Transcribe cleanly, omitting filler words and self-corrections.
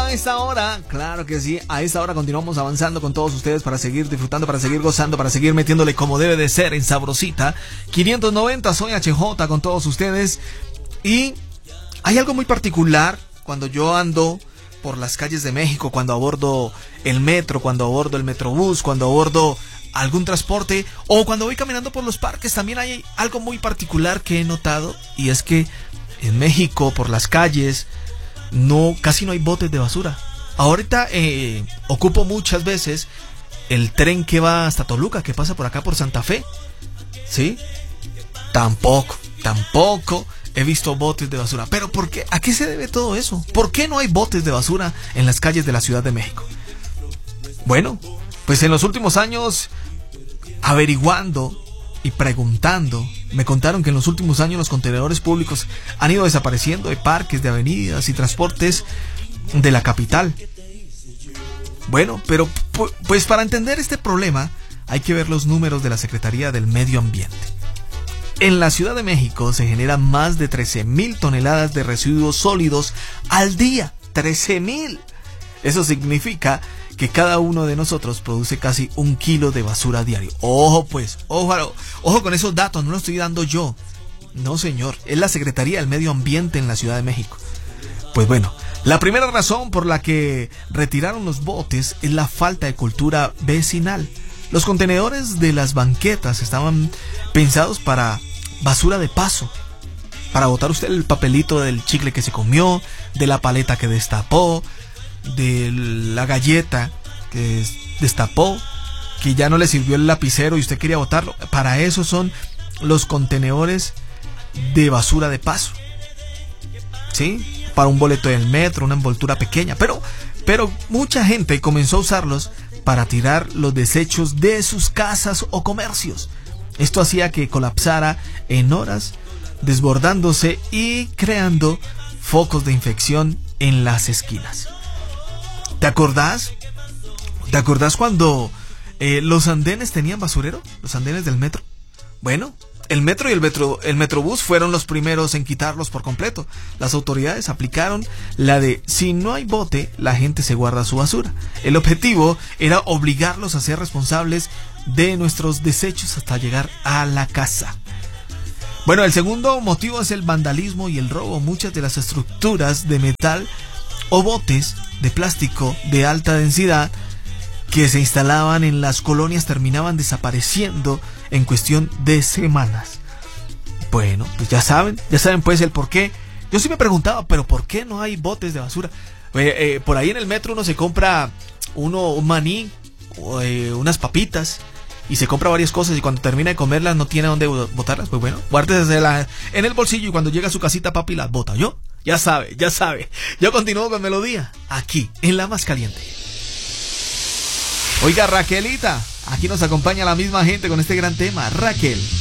a esta hora, claro que sí, a esta hora continuamos avanzando con todos ustedes para seguir disfrutando, para seguir gozando, para seguir metiéndole como debe de ser en Sabrosita 590. Soy HJ con todos ustedes y hay algo muy particular cuando yo ando por las calles de México, cuando abordo el metro, cuando abordo el metrobús, cuando abordo algún transporte o cuando voy caminando por los parques. También hay algo muy particular que he notado, y es que en México por las calles casi no hay botes de basura. Ahorita ocupo muchas veces el tren que va hasta Toluca, que pasa por acá por Santa Fe, ¿sí? Tampoco he visto botes de basura. ¿Pero por qué? ¿A qué se debe todo eso? ¿Por qué no hay botes de basura en las calles de la Ciudad de México? Bueno, pues en los últimos años, averiguando y preguntando, me contaron que en los últimos años los contenedores públicos han ido desapareciendo de parques, de avenidas y transportes de la capital. Bueno, pero pues para entender este problema hay que ver los números de la Secretaría del Medio Ambiente. En la Ciudad de México se generan más de 13,000 toneladas de residuos sólidos al día. 13,000. Eso significa que cada uno de nosotros produce casi 1 kilo de basura diario. Ojo pues, ojo con esos datos, no los estoy dando yo. No señor, es la Secretaría del Medio Ambiente en la Ciudad de México. Pues bueno, la primera razón por la que retiraron los botes es la falta de cultura vecinal. Los contenedores de las banquetas estaban pensados para basura de paso, para botar usted el papelito del chicle que se comió, de la paleta que destapó, de la galleta que destapó, que ya no le sirvió el lapicero y usted quería botarlo. Para eso son los contenedores de basura de paso, ¿sí? Para un boleto del metro, una envoltura pequeña. Pero mucha gente comenzó a usarlos para tirar los desechos de sus casas o comercios. Esto hacía que colapsara en horas, desbordándose y creando focos de infección en las esquinas. ¿Te acordás? ¿Te acordás cuando los andenes tenían basurero? Los andenes del metro. Bueno, el metro y el metrobús fueron los primeros en quitarlos por completo. Las autoridades aplicaron la de si no hay bote, la gente se guarda su basura. El objetivo era obligarlos a ser responsables de nuestros desechos hasta llegar a la casa. Bueno, el segundo motivo es el vandalismo y el robo. Muchas de las estructuras de metal o botes de plástico de alta densidad que se instalaban en las colonias terminaban desapareciendo en cuestión de semanas. Bueno, pues ya saben pues el por qué. Yo sí me preguntaba, pero ¿por qué no hay botes de basura? Por ahí en el metro uno se compra un maní, unas papitas, y se compra varias cosas, y cuando termina de comerlas no tiene dónde botarlas. Pues bueno, guárdeselas en el bolsillo y cuando llega a su casita, papi, las bota. ¿Yo? Ya sabe. Yo continúo con Melodía, aquí, en La Más Caliente. Oiga, Raquelita, aquí nos acompaña la misma gente con este gran tema. Raquel.